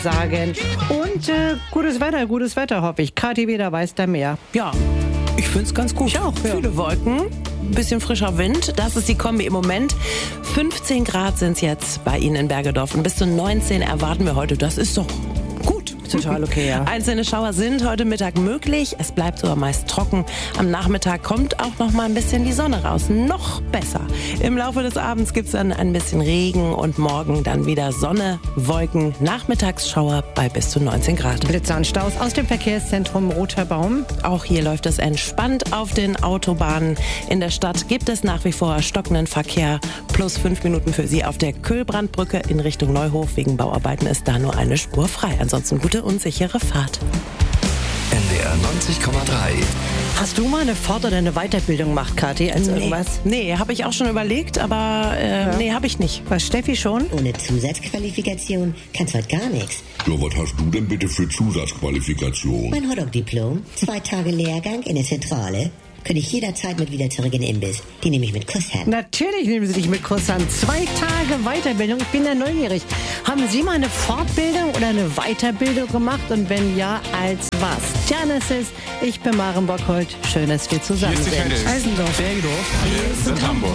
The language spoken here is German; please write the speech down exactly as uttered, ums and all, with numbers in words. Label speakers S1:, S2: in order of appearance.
S1: sagen. Und äh, gutes Wetter, gutes Wetter, hoffe ich. Kathi, wieder weiß da mehr.
S2: Ja, ich finde es ganz gut.
S1: Ich auch, ja.
S2: Viele Wolken, ein bisschen frischer Wind. Das ist die Kombi im Moment. fünfzehn Grad sind es jetzt bei Ihnen in Bergedorf. Und bis zu neunzehn erwarten wir heute. Das ist doch gut.
S1: Total okay, ja.
S2: Einzelne Schauer sind heute Mittag möglich. Es bleibt sogar meist trocken. Am Nachmittag kommt auch noch mal ein bisschen die Sonne raus. Noch besser. Im Laufe des Abends gibt es dann ein bisschen Regen und morgen dann wieder Sonne, Wolken, Nachmittagsschauer bei bis zu neunzehn Grad.
S1: Blitzer und Staus aus dem Verkehrszentrum Roter Baum.
S2: Auch hier läuft es entspannt auf den Autobahnen. In der Stadt gibt es nach wie vor stockenden Verkehr. Plus fünf Minuten für Sie auf der Köhlbrandbrücke in Richtung Neuhof. Wegen Bauarbeiten ist da nur eine Spur frei. Ansonsten gute und sichere Fahrt.
S3: N D R neunzig Komma drei.
S1: Hast du mal eine Fort- oder eine Weiterbildung gemacht, Kathi, als
S2: Nee,
S1: irgendwas?
S2: nee habe ich auch schon überlegt, aber äh,
S1: Ja.
S2: nee, habe ich nicht.
S1: Was, Steffi schon?
S4: Ohne Zusatzqualifikation kannst heute gar nichts.
S5: Ja, was hast du denn bitte für Zusatzqualifikation?
S4: Mein Hotdog-Diplom, zwei Tage Lehrgang in der Zentrale, könnte ich jederzeit mit wieder zurück in den Imbiss. Die nehme ich mit Kusshand.
S1: Natürlich nehmen Sie dich mit Kusshand. Zwei Tage Weiterbildung. Ich bin ja neugierig. Haben Sie mal eine Fortbildung oder eine Weiterbildung gemacht? Und wenn ja, als was? Genesis, ich bin Maren Bockholt. Schön, dass wir zusammen sind.
S6: Eisendorf. Bergedorf.
S7: Wir sind Hamburg.